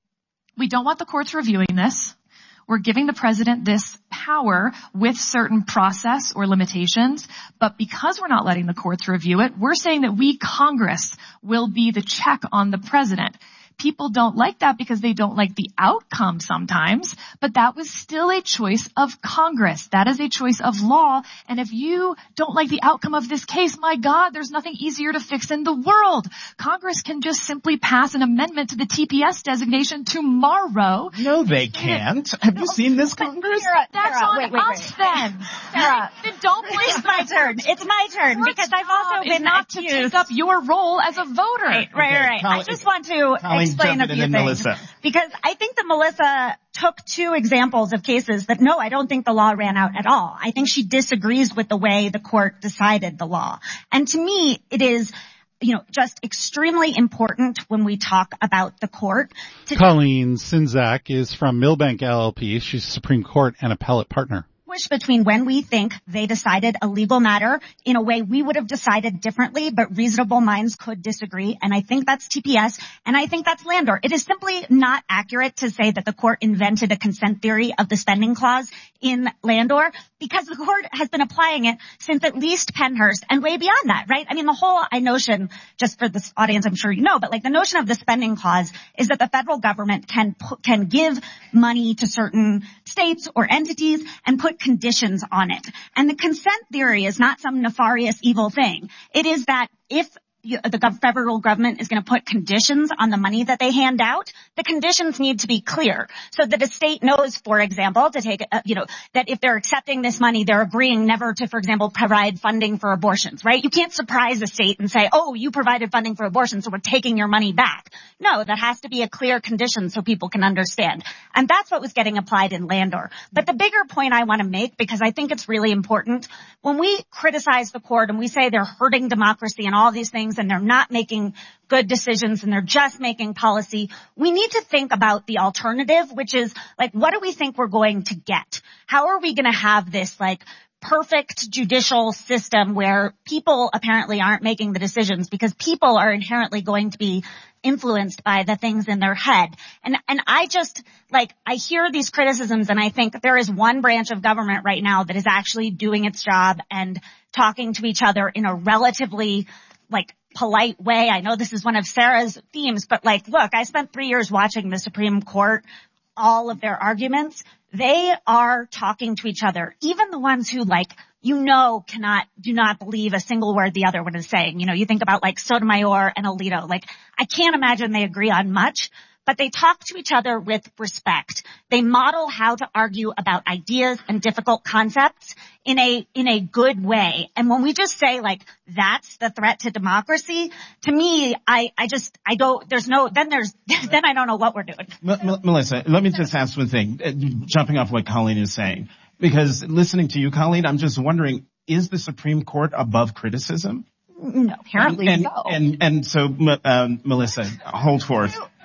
we don't want the courts reviewing this. We're giving the president this power with certain process or limitations, but because we're not letting the courts review it, we're saying that we, Congress, will be the check on the president. People don't like that because they don't like the outcome sometimes, but that was still a choice of Congress. That is a choice of law, and if you don't like the outcome of this case, my God, there's nothing easier to fix in the world. Congress can just simply pass an amendment to the T P S designation tomorrow. No, they can't. Have you seen this Congress? Sarah, That's Sarah, on wait, wait, us wait. then. Sarah, Then don't blame it's my turn. It's my turn because I've also been not to accused. take up your role as a voter. Right, right, Okay, right. Colleen- I just want to Colleen, explain jump a in few and things then Melissa. because I think that Melissa took two examples of cases that no, I don't think the law ran out at all. I think she disagrees with the way the court decided the law. And to me, it is, you know, just extremely important when we talk about the court. To Colleen Sinzak is from Milbank L L P. She's Supreme Court and appellate partner. Between when we think they decided a legal matter in a way we would have decided differently, but reasonable minds could disagree. And I think that's T P S, and I think that's Landor. It is simply not accurate to say that the court invented a consent theory of the spending clause in Landor, because the court has been applying it since at least Pennhurst and way beyond that, right? I mean, the whole notion, just for this audience, I'm sure you know, but like the notion of the spending clause is that the federal government can can give money to certain states or entities and put conditions on it. And the consent theory is not some nefarious evil thing. It is that if you, the gov- federal government is going to put conditions on the money that they hand out, the conditions need to be clear so that a state knows, for example, to take, uh, you know, that if they're accepting this money, they're agreeing never to, for example, provide funding for abortions, right? You can't surprise a state and say, oh, you provided funding for abortions, so we're taking your money back. No, that has to be a clear condition so people can understand. And that's what was getting applied in Landor. But the bigger point I want to make, because I think it's really important, when we criticize the court and we say they're hurting democracy and all these things, and they're not making good decisions and they're just making policy, we need to think about the alternative, which is like, what do we think we're going to get? How are we going to have this like perfect judicial system where people apparently aren't making the decisions because people are inherently going to be influenced by the things in their head? And, and I just, like, I hear these criticisms and I think there is one branch of government right now that is actually doing its job and talking to each other in a relatively, like, polite way. I know this is one of Sarah's themes, but like, look, I spent three years watching the Supreme Court, all of their arguments. They are talking to each other. Even the ones who, like, you know, cannot, do not believe a single word the other one is saying. You know, you think about like Sotomayor and Alito. Like, I can't imagine they agree on much, but they talk to each other with respect. They model how to argue about ideas and difficult concepts in a, in a good way. And when we just say like, that's the threat to democracy, to me, I, I just, I don't, there's no, then there's, then I don't know what we're doing. M- M- Melissa, let me just ask one thing, uh, jumping off what Colleen is saying. Because listening to you, Colleen, I'm just wondering, is the Supreme Court above criticism? No, apparently and, so. And, and, and so, um, Melissa, hold forth.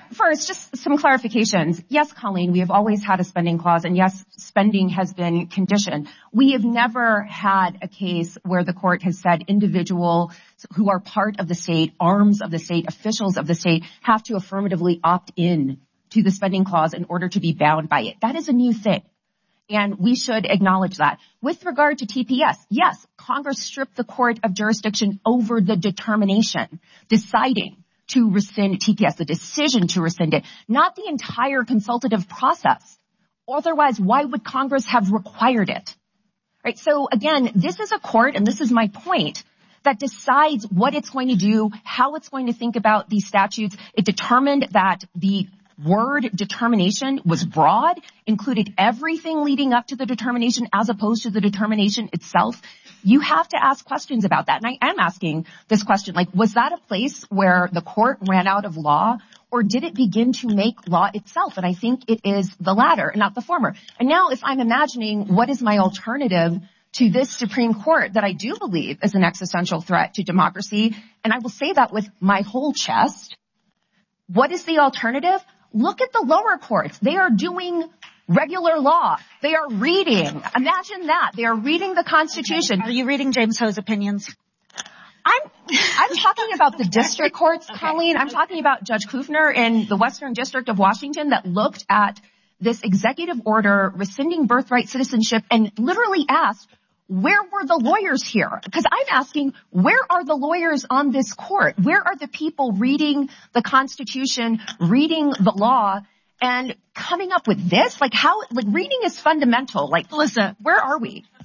first, just some clarifications. Yes, Colleen, we have always had a spending clause, and yes, spending has been conditioned. We have never had a case where the court has said individuals who are part of the state, arms of the state, officials of the state, have to affirmatively opt in to the spending clause in order to be bound by it. That is a new thing, and we should acknowledge that. With regard to T P S, yes, Congress stripped the court of jurisdiction over the determination, deciding to rescind T P S, the decision to rescind it, not the entire consultative process. Otherwise, why would Congress have required it? Right? So again, this is a court, and this is my point, that decides what it's going to do, how it's going to think about these statutes. It determined that the word determination was broad, included everything leading up to the determination as opposed to the determination itself. You have to ask questions about that. And I am asking this question, like, was that a place where the court ran out of law, or did it begin to make law itself? And I think it is the latter, not the former. And now if I'm imagining what is my alternative to this Supreme Court that I do believe is an existential threat to democracy, and I will say that with my whole chest, what is the alternative? Look at the lower courts. They are doing regular law. They are reading. Imagine that. They are reading the Constitution. Are you reading James Ho's opinions? I'm I'm talking about the district courts, okay. Colleen. I'm talking about Judge Kufner in the Western District of Washington that looked at this executive order rescinding birthright citizenship and literally asked, where were the lawyers here? Because I'm asking, where are the lawyers on this court? Where are the people reading the Constitution, reading the law, and coming up with this? Like how, like reading is fundamental. Like, Melissa, where are we?